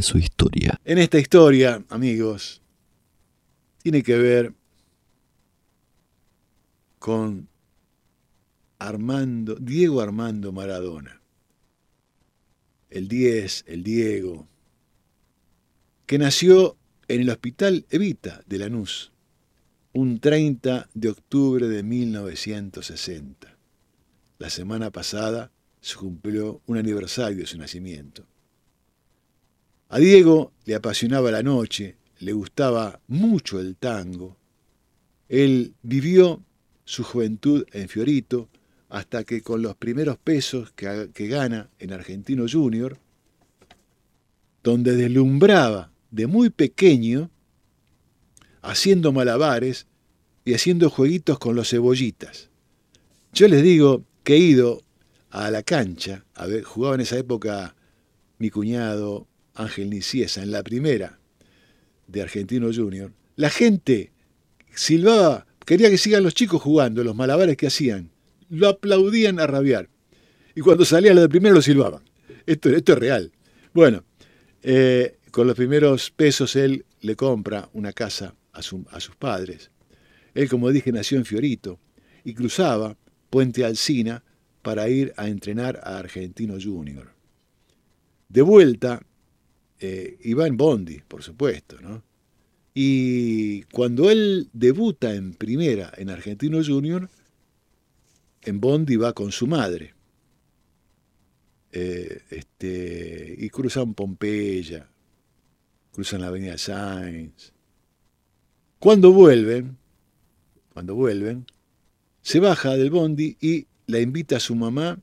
su historia. En esta historia, amigos, tiene que ver con Diego Armando Maradona. El 10, el Diego, que nació en el Hospital Evita de Lanús, un 30 de octubre de 1960. La semana pasada se cumplió un aniversario de su nacimiento. A Diego le apasionaba la noche, le gustaba mucho el tango. Él vivió su juventud en Fiorito hasta que con los primeros pesos que gana en Argentino Junior, donde deslumbraba de muy pequeño, haciendo malabares y haciendo jueguitos con los cebollitas. Yo les digo que he ido a la cancha, jugaba en esa época mi cuñado Ángel Niciesa, en la primera de Argentino Junior. La gente silbaba, quería que sigan los chicos jugando, los malabares que hacían. Lo aplaudían a rabiar. Y cuando salía lo de primero lo silbaban. Esto es real. Bueno, con los primeros pesos él le compra una casa a sus padres. Él, como dije, nació en Fiorito y cruzaba Puente Alsina para ir a entrenar a Argentino Junior. De vuelta, iba en bondi, por supuesto, ¿no? Y cuando él debuta en primera en Argentino Junior, en bondi va con su madre. Y cruzan Pompeya, cruzan la avenida Sáenz. Cuando vuelven, se baja del bondi y la invita a su mamá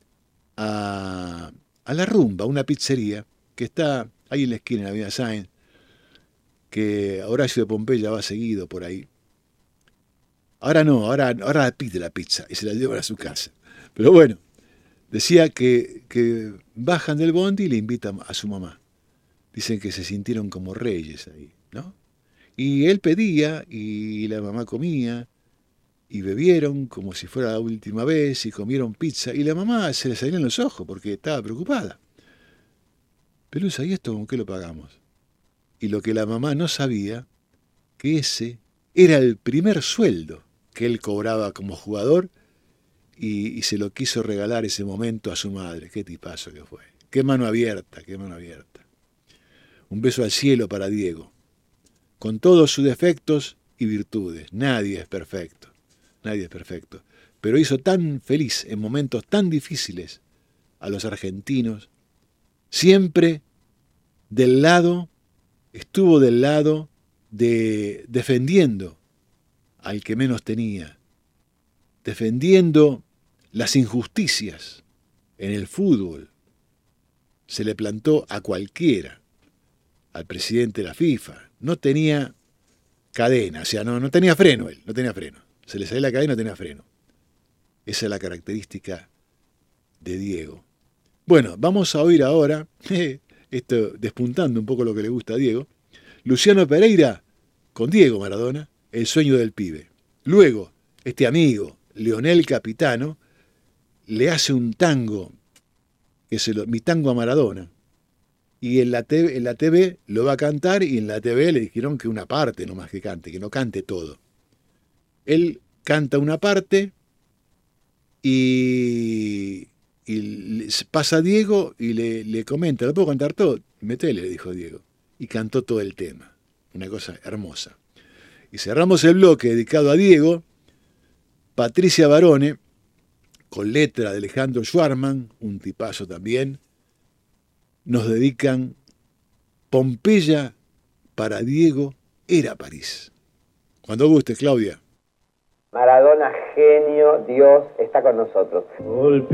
a la Rumba, una pizzería que está ahí en la esquina de la avenida Sáenz, que Horacio de Pompeya va seguido por ahí. Ahora no, ahora pide la pizza y se la llevan a su casa. Pero bueno, decía que bajan del bondi y le invitan a su mamá. Dicen que se sintieron como reyes ahí, ¿no? Y él pedía y la mamá comía y bebieron como si fuera la última vez y comieron pizza y la mamá se le salían los ojos porque estaba preocupada. Pelusa, ¿y esto con qué lo pagamos? Y lo que la mamá no sabía, que ese era el primer sueldo que él cobraba como jugador y se lo quiso regalar ese momento a su madre. Qué tipazo que fue. Qué mano abierta, qué mano abierta. Un beso al cielo para Diego. Con todos sus defectos y virtudes. Nadie es perfecto. Pero hizo tan feliz en momentos tan difíciles a los argentinos. Siempre estuvo del lado de defendiendo al que menos tenía, defendiendo las injusticias en el fútbol. Se le plantó a cualquiera, al presidente de la FIFA. No tenía cadena, o sea, no tenía freno él, no tenía freno. Se le salía la cadena y no tenía freno. Esa es la característica de Diego. Bueno, vamos a oír ahora, esto despuntando un poco lo que le gusta a Diego, Luciano Pereira con Diego Maradona, El sueño del pibe. Luego, este amigo, Leonel Capitano, le hace un tango, que es Mi tango a Maradona, y en la TV lo va a cantar y en la TV le dijeron que una parte nomás que cante, que no cante todo. Él canta una parte y pasa a Diego y le comenta, ¿lo puedo cantar todo? Metele, le dijo Diego. Y cantó todo el tema. Una cosa hermosa. Y cerramos el bloque dedicado a Diego. Patricia Barone, con letra de Alejandro Schwarman, un tipazo también, nos dedican Pompeya para Diego era París. Cuando guste, Claudia. Maradona, genio, Dios, está con nosotros.